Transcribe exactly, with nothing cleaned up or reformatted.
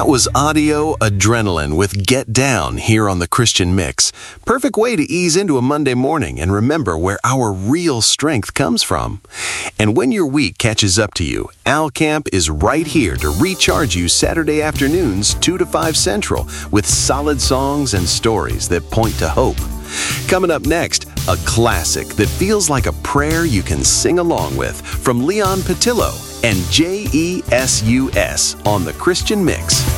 That was Audio Adrenaline with Get Down here on the Christian Mix. Perfect way to ease into a Monday morning and remember where our real strength comes from. And when your week catches up to you, Al Camp is right here to recharge you Saturday afternoons, two to five Central, with solid songs and stories that point to hope. Coming up next, a classic that feels like a prayer you can sing along with from Leon Patillo and J E S U S on the Christian Mix.